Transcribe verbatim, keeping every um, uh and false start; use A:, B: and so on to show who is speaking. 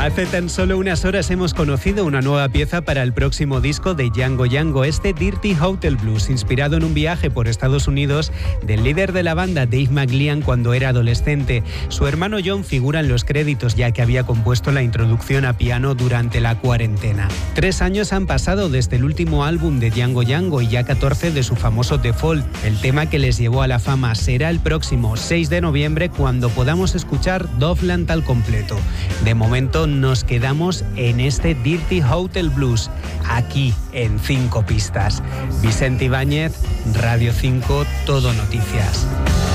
A: Hace tan solo unas horas hemos conocido una nueva pieza para el próximo disco de Django Django, este Dirty Hotel Blues, inspirado en un viaje por Estados Unidos del líder de la banda Dave McLean cuando era adolescente. Su hermano John figura en los créditos ya que había compuesto la introducción a piano durante la cuarentena. Tres años han pasado desde el último álbum de Django Django y ya catorce de su famoso Default. El tema que les llevó a la fama será el próximo seis de noviembre cuando podamos escuchar Doveland al completo. De momento nos quedamos en este Dirty Hotel Blues, aquí en Cinco Pistas. Vicente Ibáñez, Radio cinco, Todo Noticias.